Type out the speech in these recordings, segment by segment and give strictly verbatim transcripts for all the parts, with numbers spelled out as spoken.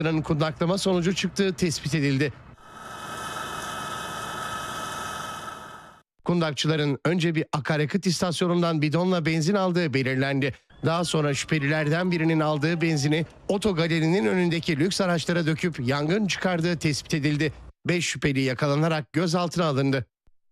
kundaklama sonucu çıktığı tespit edildi. Kundakçıların önce bir akaryakıt istasyonundan bidonla benzin aldığı belirlendi. Daha sonra şüphelilerden birinin aldığı benzini otogalerinin önündeki lüks araçlara döküp yangın çıkardığı tespit edildi. Beş şüpheli yakalanarak gözaltına alındı.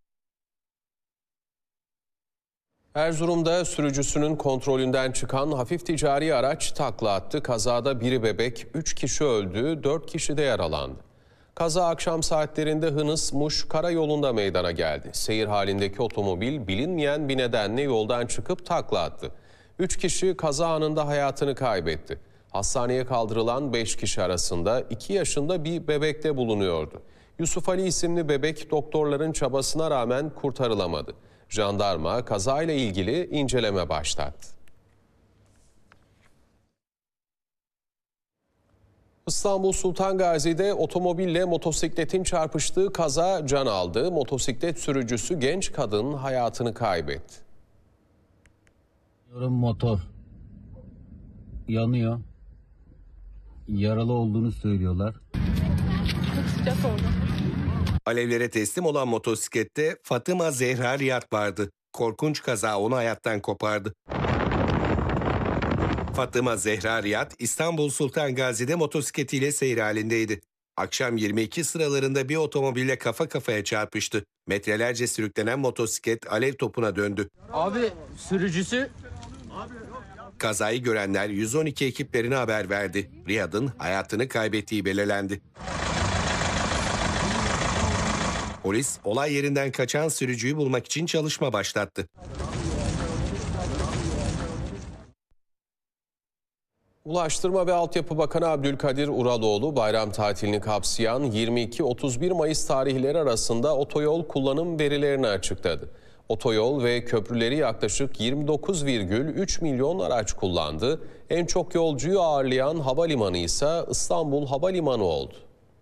Erzurum'da sürücüsünün kontrolünden çıkan hafif ticari araç takla attı. Kazada biri bebek, üç kişi öldü, dört kişi de yaralandı. Kaza akşam saatlerinde Hınıs-Muş karayolunda meydana geldi. Seyir halindeki otomobil bilinmeyen bir nedenle yoldan çıkıp takla attı. Üç kişi kaza anında hayatını kaybetti. Hastaneye kaldırılan beş kişi arasında iki yaşında bir bebek de bulunuyordu. Yusuf Ali isimli bebek doktorların çabasına rağmen kurtarılamadı. Jandarma kazayla ilgili inceleme başlattı. İstanbul Sultan Gazi'de otomobille motosikletin çarpıştığı kaza can aldı. Motosiklet sürücüsü genç kadın hayatını kaybetti. Motor yanıyor. Yaralı olduğunu söylüyorlar. Çok sıcak oldu. Alevlere teslim olan motosiklette Fatıma Zehra Riyad vardı. Korkunç kaza onu hayattan kopardı. Fatıma Zehra Riyad, İstanbul Sultan Gazi'de motosikletiyle seyir halindeydi. Akşam yirmi iki sıralarında bir otomobille kafa kafaya çarpıştı. Metrelerce sürüklenen motosiklet alev topuna döndü. Abi sürücüsü... Kazayı görenler yüz on iki ekiplerine haber verdi. Riyad'ın hayatını kaybettiği belirlendi. Polis olay yerinden kaçan sürücüyü bulmak için çalışma başlattı. Ulaştırma ve Altyapı Bakanı Abdülkadir Uraloğlu bayram tatilini kapsayan yirmi iki otuz bir Mayıs tarihleri arasında otoyol kullanım verilerini açıkladı. Otoyol ve köprüleri yaklaşık yirmi dokuz virgül üç milyon araç kullandı. En çok yolcuyu ağırlayan havalimanı ise İstanbul Havalimanı oldu.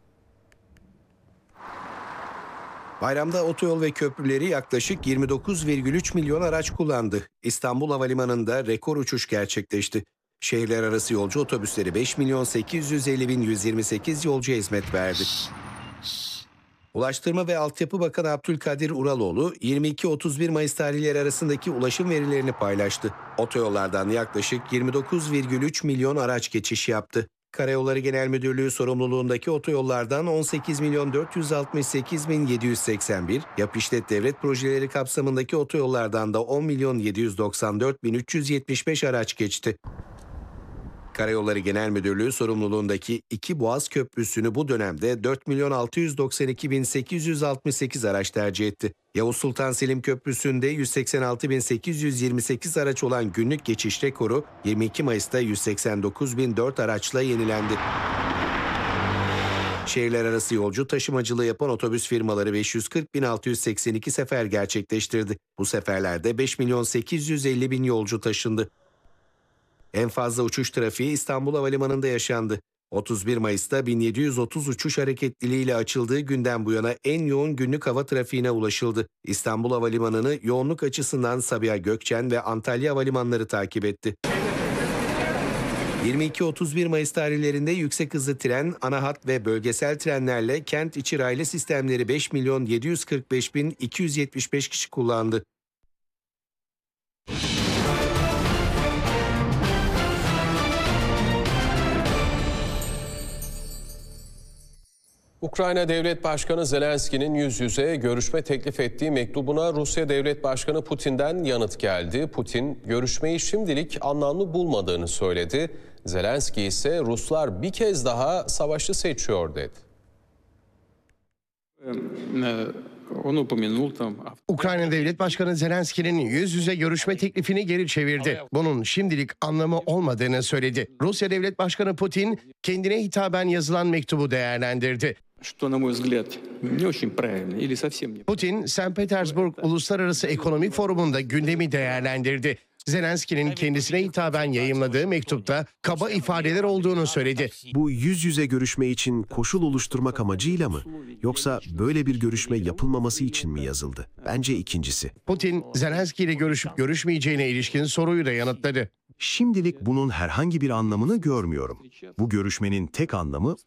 Bayramda otoyol ve köprüleri yaklaşık yirmi dokuz virgül üç milyon araç kullandı. İstanbul Havalimanı'nda rekor uçuş gerçekleşti. Şehirler arası yolcu otobüsleri beş milyon sekiz yüz elli bin yüz yirmi sekiz yolcuya hizmet verdi. Ulaştırma ve Altyapı Bakanı Abdülkadir Uraloğlu yirmi iki otuz bir Mayıs tarihleri arasındaki ulaşım verilerini paylaştı. Otoyollardan yaklaşık yirmi dokuz virgül üç milyon araç geçiş yaptı. Karayolları Genel Müdürlüğü sorumluluğundaki otoyollardan on sekiz milyon dört yüz altmış sekiz bin yedi yüz seksen bir, yap işlet devlet projeleri kapsamındaki otoyollardan da on milyon yedi yüz doksan dört bin üç yüz yetmiş beş araç geçti. Karayolları Genel Müdürlüğü sorumluluğundaki iki Boğaz Köprüsü'nü bu dönemde dört milyon altı yüz doksan iki bin sekiz yüz altmış sekiz araç tercih etti. Yavuz Sultan Selim Köprüsü'nde yüz seksen altı bin sekiz yüz yirmi sekiz araç olan günlük geçiş rekoru yirmi iki Mayıs'ta yüz seksen dokuz bin dört araçla yenilendi. Şehirler arası yolcu taşımacılığı yapan otobüs firmaları beş yüz kırk bin altı yüz seksen iki sefer gerçekleştirdi. Bu seferlerde beş milyon sekiz yüz elli bin yolcu taşındı. En fazla uçuş trafiği İstanbul Havalimanı'nda yaşandı. otuz bir Mayıs'ta bin yedi yüz otuz uçuş hareketliliğiyle açıldığı günden bu yana en yoğun günlük hava trafiğine ulaşıldı. İstanbul Havalimanı'nı yoğunluk açısından Sabiha Gökçen ve Antalya Havalimanları takip etti. yirmi iki otuz bir Mayıs tarihlerinde yüksek hızlı tren, ana hat ve bölgesel trenlerle kent içi raylı sistemleri beş milyon yedi yüz kırk beş bin iki yüz yetmiş beş kişi kullandı. Ukrayna Devlet Başkanı Zelenski'nin yüz yüze görüşme teklif ettiği mektubuna Rusya Devlet Başkanı Putin'den yanıt geldi. Putin, görüşmeyi şimdilik anlamlı bulmadığını söyledi. Zelenski ise Ruslar bir kez daha savaşı seçiyor dedi. Ukrayna Devlet Başkanı Zelenski'nin yüz yüze görüşme teklifini geri çevirdi. Bunun şimdilik anlamı olmadığını söyledi. Rusya Devlet Başkanı Putin kendine hitaben yazılan mektubu değerlendirdi. Putin, Sankt Petersburg Uluslararası Ekonomi Forumu'nda gündemi değerlendirdi. Zelenski'nin kendisine hitaben yayımladığı mektupta kaba ifadeler olduğunu söyledi. Bu yüz yüze görüşme için koşul oluşturmak amacıyla mı? Yoksa böyle bir görüşme yapılmaması için mi yazıldı? Bence ikincisi. Putin, Zelenski ile görüşüp görüşmeyeceğine ilişkin soruyu da yanıtladı. Şimdilik bunun herhangi bir anlamını görmüyorum. Bu görüşmenin tek anlamı